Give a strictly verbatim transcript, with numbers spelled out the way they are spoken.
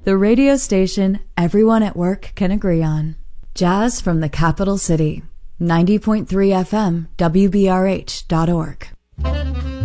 The radio station everyone at work can agree on. Jazz from the capital city. ninety point three F M, W B R H dot org.